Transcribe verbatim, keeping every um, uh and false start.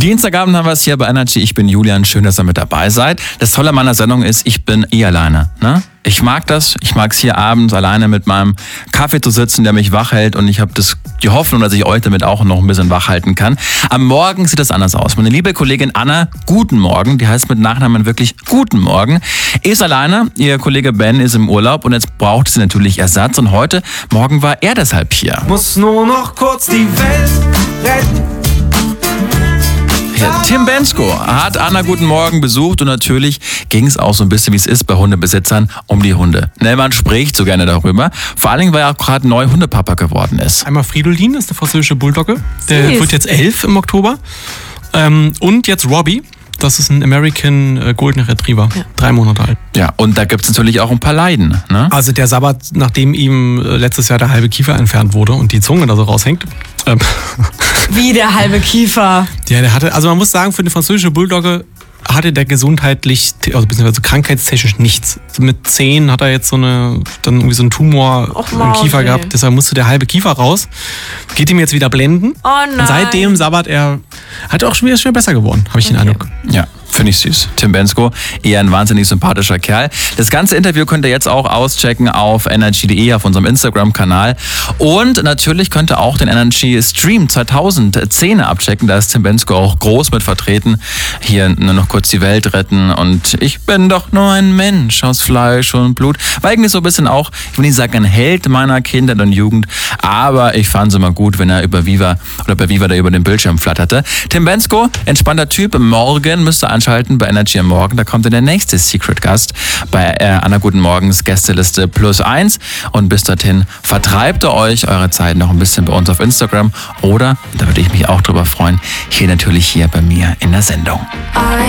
Dienstagabend haben wir es hier bei Energy. Ich bin Julian, schön, dass ihr mit dabei seid. Das Tolle an meiner Sendung ist, ich bin eh alleine. Ne? Ich mag das. Ich mag es hier abends alleine mit meinem Kaffee zu sitzen, der mich wach hält. Und ich habe das, die Hoffnung, dass ich euch damit auch noch ein bisschen wach halten kann. Am Morgen sieht das anders aus. Meine liebe Kollegin Anna, guten Morgen, die heißt mit Nachnamen wirklich guten Morgen, ist alleine. Ihr Kollege Ben ist im Urlaub und jetzt braucht sie natürlich Ersatz. Und heute Morgen war er deshalb hier. Muss nur noch kurz die Welt retten. Ja, Tim Bendzko hat Anna guten Morgen besucht und natürlich ging es auch so ein bisschen, wie es ist bei Hundebesitzern, um die Hunde. Ne, man spricht so gerne darüber. Vor allen Dingen, weil er auch gerade neu Hundepapa geworden ist. Einmal Fridolin, das ist der französische Bulldogge. Der Süß. wird jetzt elf im Oktober. Ähm, und jetzt Robbie. Das ist ein American äh, Golden Retriever. Ja. Drei Monate alt. Ja, und da gibt es natürlich auch ein paar Leiden. Ne? Also der Sabbat, nachdem ihm äh, letztes Jahr der halbe Kiefer entfernt wurde und die Zunge da so raushängt. Ähm, Wie der halbe Kiefer. Ja, der hatte, also man muss sagen, für eine französische Bulldogge hatte der gesundheitlich, also beziehungsweise krankheitstechnisch nichts. Mit zehn hat er jetzt so eine, dann irgendwie so einen Tumor Och, im Mann, Kiefer ey. gehabt, deshalb musste der halbe Kiefer raus. Geht ihm jetzt wieder blenden. Oh nein. Und seitdem sabbert er, hat er auch schon wieder schwer besser geworden, habe ich den Okay. Eindruck. Ja, finde ich süß. Tim Bendzko, eher ein wahnsinnig sympathischer Kerl. Das ganze Interview könnt ihr jetzt auch auschecken auf energy punkt de, auf unserem Instagram-Kanal. Und natürlich könnt ihr auch den Energy Stream zweitausendzehn abchecken. Da ist Tim Bendzko auch groß mit vertreten. Hier nur noch kurz die Welt retten. Und ich bin doch nur ein Mensch aus Fleisch und Blut. War irgendwie so ein bisschen auch, ich will nicht sagen, ein Held meiner Kindheit und Jugend. Aber ich fand es immer gut, wenn er über Viva oder bei Viva da über den Bildschirm flatterte. Tim Bendzko, entspannter Typ. Morgen müsst ihr anschalten bei Energy am Morgen. Da kommt dann der nächste Secret Gast bei äh, Anna Guten Morgens Gästeliste plus eins. Und bis dorthin vertreibt ihr euch eure Zeit noch ein bisschen bei uns auf Instagram oder, da würde ich mich auch drüber freuen, hier natürlich hier bei mir in der Sendung. I